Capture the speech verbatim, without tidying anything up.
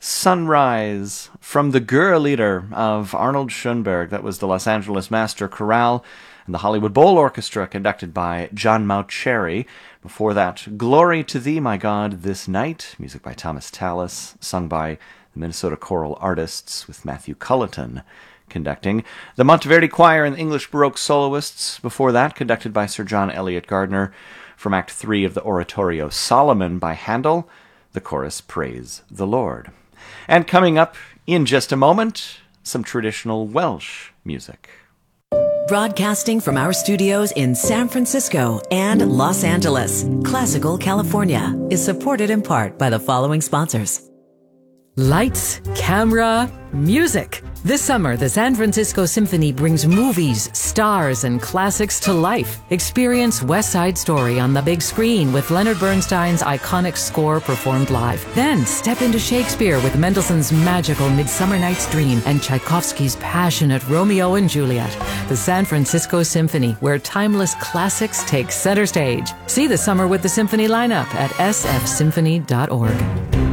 Sunrise from the Gura leader of Arnold Schoenberg. That was the Los Angeles Master Chorale and the Hollywood Bowl Orchestra, conducted by John Mauceri. Before that, Glory to Thee, My God, This Night, music by Thomas Tallis, sung by the Minnesota Choral Artists, with Matthew Culleton conducting. The Monteverdi Choir and the English Baroque Soloists, before that, conducted by Sir John Eliot Gardner, from Act three of the Oratorio Solomon by Handel, the chorus Praise the Lord. And coming up in just a moment, some traditional Welsh music. Broadcasting from our studios in San Francisco and Los Angeles, Classical California is supported in part by the following sponsors. Lights, camera, music. This summer, the San Francisco Symphony brings movies, stars, and classics to life. Experience West Side Story on the big screen with Leonard Bernstein's iconic score performed live. Then step into Shakespeare with Mendelssohn's magical Midsummer Night's Dream and Tchaikovsky's passionate Romeo and Juliet. The San Francisco Symphony, where timeless classics take center stage. See the Summer with the Symphony lineup at s f symphony dot org.